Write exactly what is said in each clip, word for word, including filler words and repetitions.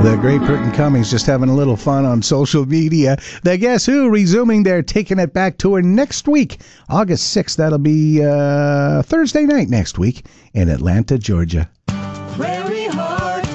The great Burton Cummings just having a little fun on social media. The Guess Who resuming their Taking It Back tour next week, August sixth. That'll be uh, Thursday night next week in Atlanta, Georgia. Prairie Heart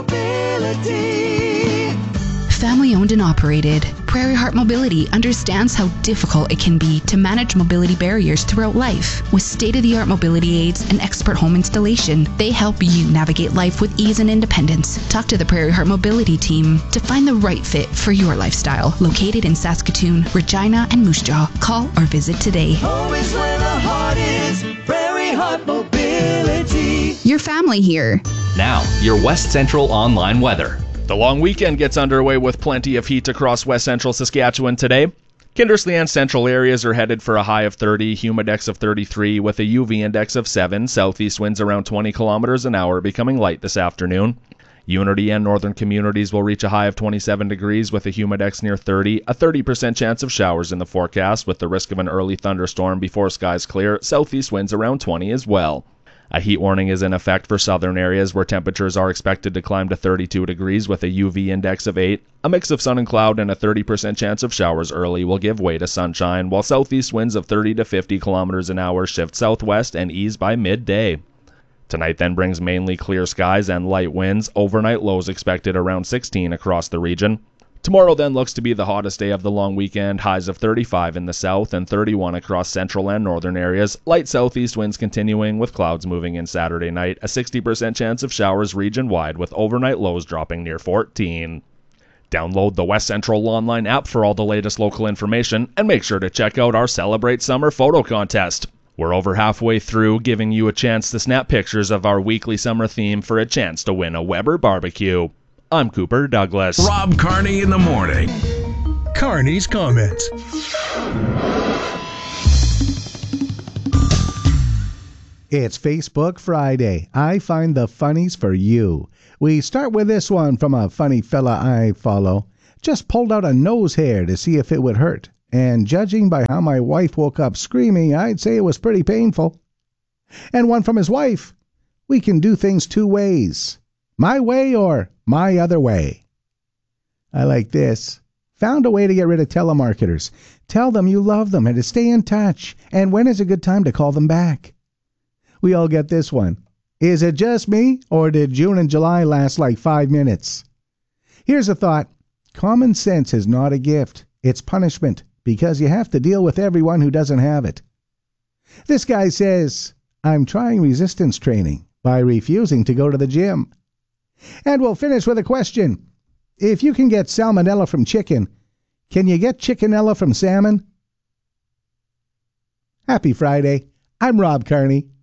Mobility. Family owned and operated, Prairie Heart Mobility understands how difficult it can be to manage mobility barriers throughout life. With state-of-the-art mobility aids and expert home installation, they help you navigate life with ease and independence. Talk to the Prairie Heart Mobility team to find the right fit for your lifestyle. Located in Saskatoon, Regina, and Moose Jaw. Call or visit today. Home is where the heart is. Prairie Heart Mobility. Your family here. Now, your West Central online weather. The long weekend gets underway with plenty of heat across west central Saskatchewan today. Kindersley and central areas are headed for a high of thirty, humidex of thirty-three, with a U V index of seven. Southeast winds around twenty kilometers an hour, becoming light this afternoon. Unity and northern communities will reach a high of twenty-seven degrees with a humidex near thirty. A thirty percent chance of showers in the forecast, with the risk of an early thunderstorm before skies clear. Southeast winds around twenty as well. A heat warning is in effect for southern areas where temperatures are expected to climb to thirty-two degrees with a U V index of eight. A mix of sun and cloud and a thirty percent chance of showers early will give way to sunshine, while southeast winds of thirty to fifty kilometers an hour shift southwest and ease by midday. Tonight then brings mainly clear skies and light winds. Overnight lows expected around sixteen across the region. Tomorrow then looks to be the hottest day of the long weekend, highs of thirty-five in the south and thirty-one across central and northern areas. Light southeast winds continuing with clouds moving in Saturday night. A sixty percent chance of showers region-wide with overnight lows dropping near fourteen. Download the West Central online app for all the latest local information and make sure to check out our Celebrate Summer photo contest. We're over halfway through, giving you a chance to snap pictures of our weekly summer theme for a chance to win a Weber barbecue. I'm Cooper Douglas. Rob Carney in the morning. Carney's comments. It's Facebook Friday. I find the funnies for you. We start with this one from a funny fella I follow. Just pulled out a nose hair to see if it would hurt. And judging by how my wife woke up screaming, I'd say it was pretty painful. And one from his wife. We can do things two ways. My way or my other way. I like this. Found a way to get rid of telemarketers. Tell them you love them and to stay in touch. And when is a good time to call them back? We all get this one. Is it just me, or did June and July last like five minutes? Here's a thought. Common sense is not a gift. It's punishment, because you have to deal with everyone who doesn't have it. This guy says, I'm trying resistance training by refusing to go to the gym. And we'll finish with a question. If you can get salmonella from chicken, can you get chickenella from salmon? Happy Friday. I'm Rob Carney.